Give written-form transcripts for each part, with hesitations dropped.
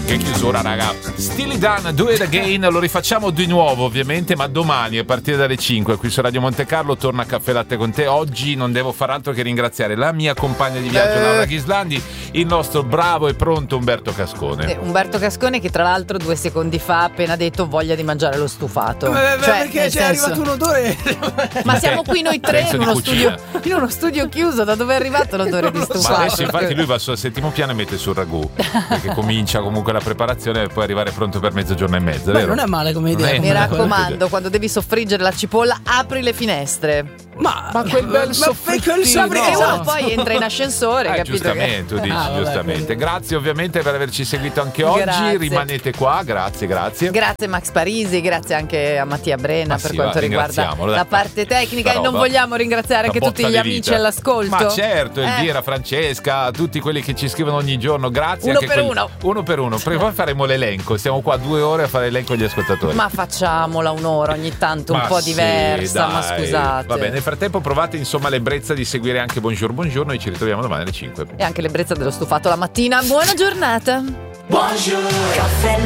Che chiusura, raga. Steely Dan, Do It Again, lo rifacciamo di nuovo ovviamente, ma domani a partire dalle 5 qui su Radio Monte Carlo torna Caffè Latte con te. Oggi non devo far altro che ringraziare la mia compagna di viaggio Laura Ghislandi, il nostro bravo e pronto Umberto Cascone. Umberto Cascone che tra l'altro 2 secondi fa ha appena detto voglia di mangiare lo stufato. Perché c'è arrivato un odore. Ma siamo qui noi tre in uno studio chiuso, da dove è arrivato l'odore di stufato? Ma adesso infatti lui va sul 7° piano e mette sul ragù, perché comincia comunque la preparazione e poi arrivare pronto per mezzogiorno e mezzo. Beh, non è male come idea. Mi raccomando, quando devi soffriggere la cipolla apri le finestre. Ma quel bel soffrittino, e uno poi entra in ascensore, capito? Giustamente, tu dici giustamente. Grazie ovviamente per averci seguito anche oggi. Grazie. Rimanete qua, grazie. Grazie Max Parisi, grazie anche a Mattia Brenna per quanto riguarda la parte tecnica. E non vogliamo ringraziare anche tutti gli amici all'ascolto? Ma certo, Elvira, Francesca, tutti quelli che ci scrivono ogni giorno, grazie. Uno per uno, perché poi faremo l'elenco. Stiamo qua 2 ore a fare l'elenco agli ascoltatori. Ma facciamola un'ora ogni tanto, un po' diversa, ma scusate. Va bene, nel frattempo provate insomma l'ebbrezza di seguire anche Buongiorno e ci ritroviamo domani alle 5. E anche l'ebbrezza dello stufato la mattina. Buona giornata. Buongiorno. Caffè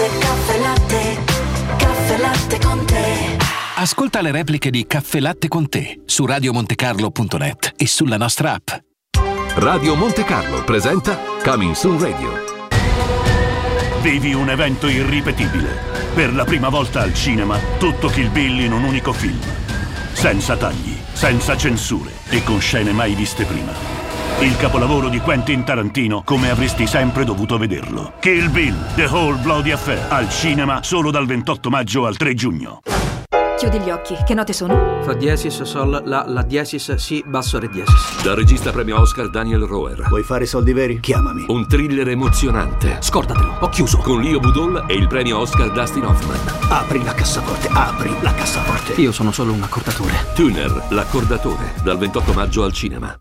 latte con te. Ascolta le repliche di Caffè Latte con te su radiomontecarlo.net e sulla nostra app. Radio Monte Carlo presenta Coming Soon Radio. Vivi un evento irripetibile. Per la prima volta al cinema, tutto Kill Bill in un unico film. Senza tagli, senza censure e con scene mai viste prima. Il capolavoro di Quentin Tarantino come avresti sempre dovuto vederlo. Kill Bill, The Whole Bloody Affair, al cinema solo dal 28 maggio al 3 giugno. Chiudi gli occhi, che note sono? Fa diesis, sol, la diesis, si, basso, re diesis. Dal regista premio Oscar Daniel Roher. Vuoi fare soldi veri? Chiamami. Un thriller emozionante. Scordatelo, ho chiuso. Con Leo Budol e il premio Oscar Dustin Hoffman. Apri la cassaforte. Io sono solo un accordatore. Tuner, l'accordatore, dal 28 maggio al cinema.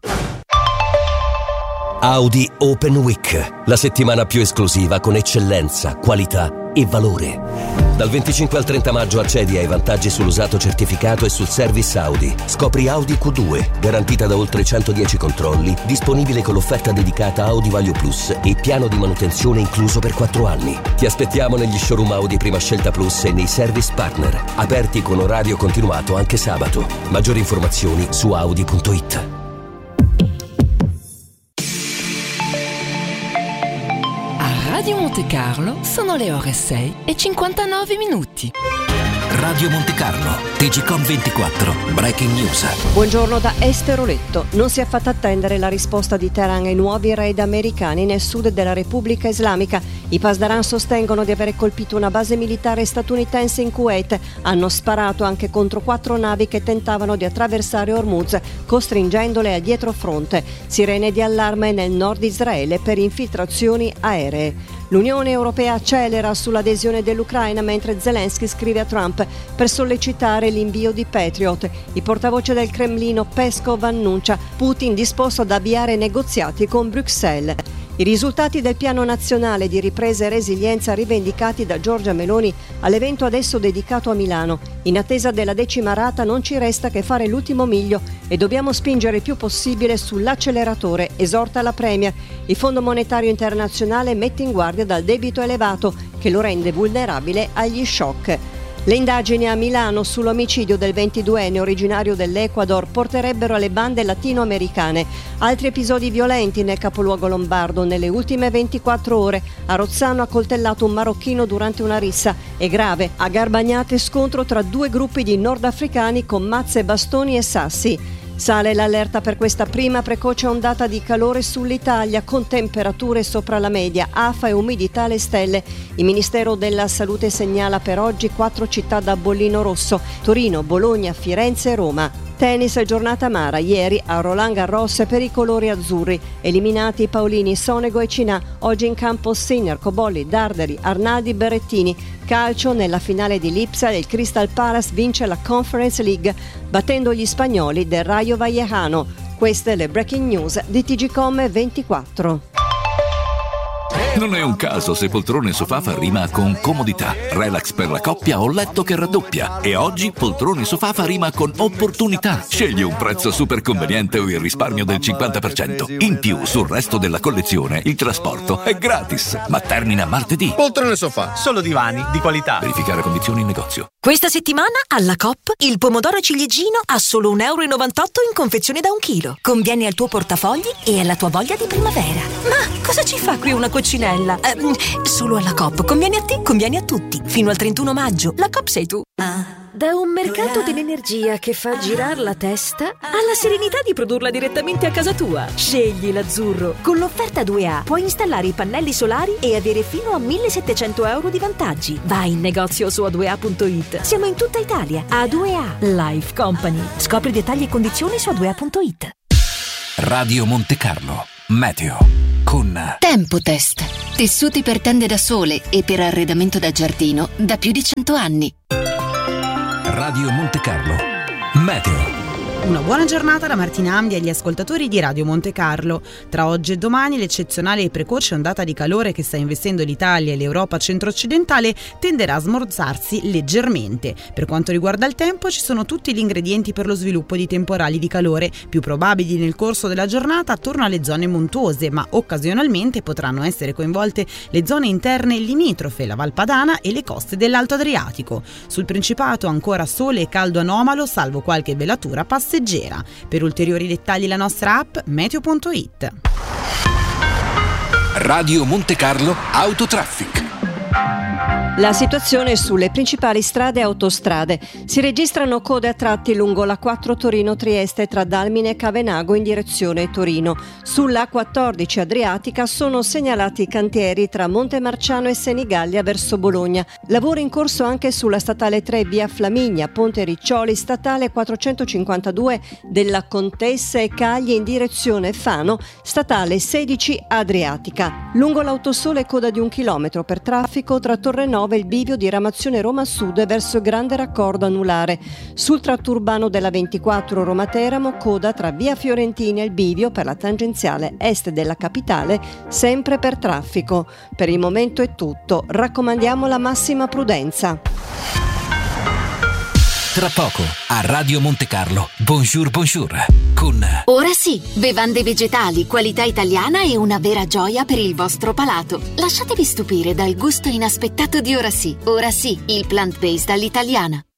Audi Open Week, la settimana più esclusiva con eccellenza, qualità e valore. Dal 25 al 30 maggio accedi ai vantaggi sull'usato certificato e sul service Audi. Scopri Audi Q2, garantita da oltre 110 controlli, disponibile con l'offerta dedicata Audi Value Plus e piano di manutenzione incluso per 4 anni. Ti aspettiamo negli showroom Audi Prima Scelta Plus e nei service partner, aperti con orario continuato anche sabato. Maggiori informazioni su audi.it. Radio Monte Carlo sono le ore 6:59. Radio Monte Carlo, TGcom 24, Breaking News. Buongiorno da Esteroletto. Non si è fatta attendere la risposta di Teheran ai nuovi raid americani nel sud della Repubblica Islamica. I Pasdaran sostengono di avere colpito una base militare statunitense in Kuwait. Hanno sparato anche contro 4 navi che tentavano di attraversare Hormuz, costringendole a dietrofronte. Sirene di allarme nel nord di Israele per infiltrazioni aeree. L'Unione Europea accelera sull'adesione dell'Ucraina mentre Zelensky scrive a Trump per sollecitare l'invio di Patriot. Il portavoce del Cremlino Peskov annuncia Putin disposto ad avviare negoziati con Bruxelles. I risultati del Piano Nazionale di Ripresa e Resilienza rivendicati da Giorgia Meloni all'evento adesso dedicato a Milano. In attesa della 10ª rata non ci resta che fare l'ultimo miglio e dobbiamo spingere il più possibile sull'acceleratore, esorta la Premier. Il Fondo Monetario Internazionale mette in guardia dal debito elevato che lo rende vulnerabile agli shock. Le indagini a Milano sull'omicidio del 22enne originario dell'Ecuador porterebbero alle bande latinoamericane. Altri episodi violenti nel capoluogo lombardo nelle ultime 24 ore. A Rozzano ha coltellato un marocchino durante una rissa. È grave. A Garbagnate scontro tra 2 gruppi di nordafricani con mazze, bastoni e sassi. Sale l'allerta per questa prima precoce ondata di calore sull'Italia con temperature sopra la media, afa e umidità alle stelle. Il Ministero della Salute segnala per oggi 4 città da bollino rosso: Torino, Bologna, Firenze e Roma. Tennis giornata amara ieri a Roland Garros per i colori azzurri. Eliminati Paolini, Sonego e Cinà. Oggi in campo Sinner, Cobolli, Darderi, Arnaldi, Berrettini. Calcio, nella finale di Lipsia il Crystal Palace vince la Conference League battendo gli spagnoli del Rayo Vallecano. Queste le breaking news di TGcom 24. Non è un caso se poltrone sofà fa rima con comodità, relax per la coppia o letto che raddoppia. E oggi poltrone sofà fa rima con opportunità. Scegli un prezzo super conveniente o il risparmio del 50%. In più, sul resto della collezione, il trasporto è gratis. Ma termina martedì. Poltrone sofà, solo divani di qualità. Verificare condizioni in negozio. Questa settimana alla Coop il pomodoro ciliegino a solo €1,98 in confezione da 1 chilo. Conviene al tuo portafogli e alla tua voglia di primavera. Ma cosa ci fa qui una coccinella? Solo alla Coop. Conviene a te, conviene a tutti. Fino al 31 maggio. La Coop sei tu. Da un mercato dell'energia che fa girare la testa alla serenità di produrla direttamente a casa tua. Scegli l'Azzurro. Con l'offerta 2A puoi installare i pannelli solari e avere fino a €1.700 di vantaggi. Vai in negozio su a2a.it. Siamo in tutta Italia. A2A Life Company. Scopri dettagli e condizioni su a2a.it. Radio Monte Carlo. Meteo. Con Tempotest. Tessuti per tende da sole e per arredamento da giardino da più di 100 anni. Radio Monte Carlo. Meteo. Una buona giornata da Martina Amdi agli ascoltatori di Radio Monte Carlo. Tra oggi e domani l'eccezionale e precoce ondata di calore che sta investendo l'Italia e l'Europa centro-occidentale tenderà a smorzarsi leggermente. Per quanto riguarda il tempo, ci sono tutti gli ingredienti per lo sviluppo di temporali di calore, più probabili nel corso della giornata attorno alle zone montuose, ma occasionalmente potranno essere coinvolte le zone interne limitrofe, la Val Padana e le coste dell'Alto Adriatico. Sul Principato ancora sole e caldo anomalo, salvo qualche velatura passeggera. Per ulteriori dettagli la nostra app meteo.it. Radio Monte Carlo Autotraffic. La situazione sulle principali strade e autostrade. Si registrano code a tratti lungo la 4 Torino-Trieste tra Dalmine e Cavenago in direzione Torino. Sulla 14 Adriatica sono segnalati cantieri tra Montemarciano e Senigallia verso Bologna. Lavori in corso anche sulla statale 3 via Flaminia, Ponte Riccioli, statale 452 della Contessa e Caglie in direzione Fano, statale 16 Adriatica. Lungo l'autosole coda di 1 chilometro per traffico tra Torrenova e il bivio di Ramazione Roma Sud verso Grande Raccordo Anulare. Sul tratto urbano della 24 Roma Teramo coda tra via Fiorentini e il bivio per la tangenziale est della capitale, sempre per traffico. Per il momento è tutto, raccomandiamo la massima prudenza. Tra poco a Radio Monte Carlo. Bonjour, bonjour. Con Ora sì, bevande vegetali, qualità italiana e una vera gioia per il vostro palato. Lasciatevi stupire dal gusto inaspettato di Ora sì. Ora sì, il plant-based all'italiana.